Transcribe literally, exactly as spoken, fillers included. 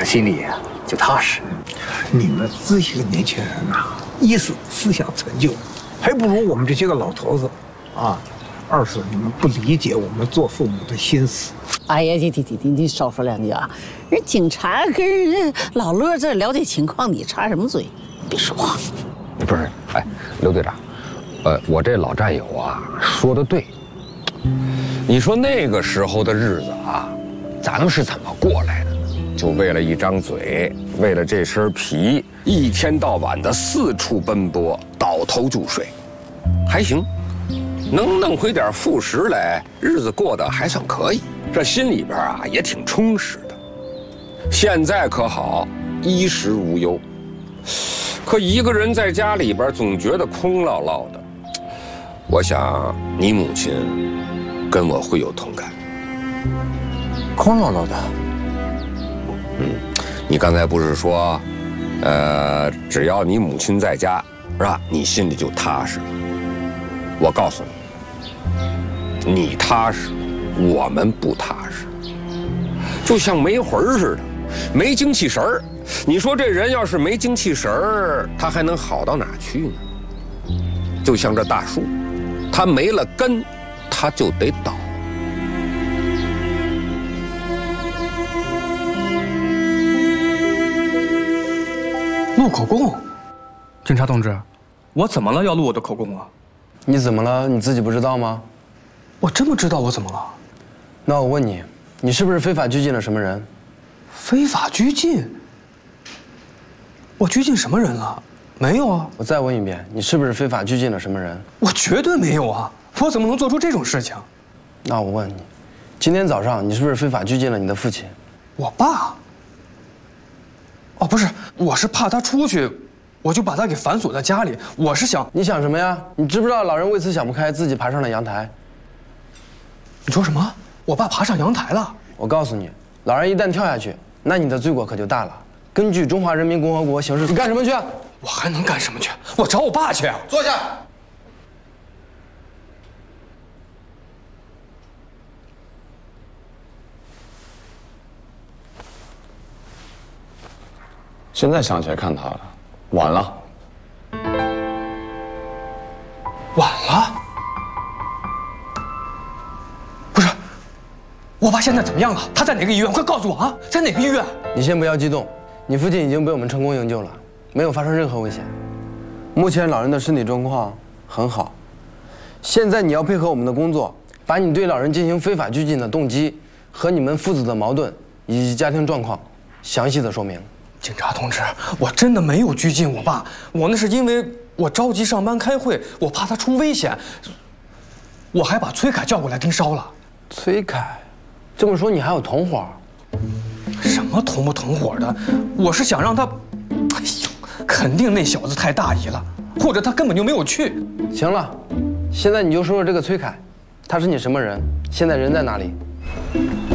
是心里呀就踏实。 你们这些个年轻人呐，一是思想陈旧，还不如我们这些个老头子，啊；二是你们不理解我们做父母的心思。 哎呀，你你你你少说两句啊！人警察跟人老乐这了解情况，你插什么嘴？别说话。 不是，哎，刘队长，呃，我这老战友啊说的对。你说那个时候的日子啊，咱们是怎么过来的呢？就为了一张嘴，为了这身皮，一天到晚的四处奔波，倒头就睡，还行，能弄回点副食来，日子过得还算可以。这心里边啊也挺充实的。现在可好，衣食无忧。可一个人在家里边总觉得空落落的。我想你母亲跟我会有同感。 空落落的。 嗯，你刚才不是说，呃，只要你母亲在家，是吧？你心里就踏实了。我告诉你，你踏实，我们不踏实，就像没魂儿似的，没精气神儿。你说这人要是没精气神儿，他还能好到哪去呢？就像这大树，它没了根，它就得倒。 录口供，警察同志，我怎么了？要录我的口供啊？ 你怎么了？你自己不知道吗？ 我真不知道我怎么了。 那我问你，你是不是非法拘禁了什么人？ 非法拘禁？我拘禁什么人了？没有啊。 我再问一遍，你是不是非法拘禁了什么人？ 我绝对没有啊！我怎么能做出这种事情？ 那我问你，今天早上你是不是非法拘禁了你的父亲？ 我爸？哦，不是，我是怕他出去，我就把他给反锁在家里。我是想， 你想什么呀？你知不知道老人为此想不开，自己爬上了阳台？ 你说什么？我爸爬上阳台了？ 我告诉你，老人一旦跳下去，那你的罪过可就大了。根据《中华人民共和国刑事》，你干什么去？ 我还能干什么去？我找我爸去啊！ 坐下。 现在想起来看他了，晚了。 晚了？不是，我爸现在怎么样了？他在哪个医院？快告诉我啊！在哪个医院？ 你先不要激动，你父亲已经被我们成功营救了，没有发生任何危险。目前老人的身体状况很好。现在你要配合我们的工作，把你对老人进行非法拘禁的动机和你们父子的矛盾以及家庭状况详细的说明。 警察同志，我真的没有拘禁我爸，我那是因为我着急上班开会，我怕他出危险，我还把崔凯叫过来盯梢了。 崔凯，这么说你还有同伙？ 什么同不同伙的？我是想让他，哎呦，肯定那小子太大意了，或者他根本就没有去。 行了，现在你就说说这个崔凯，他是你什么人？现在人在哪里？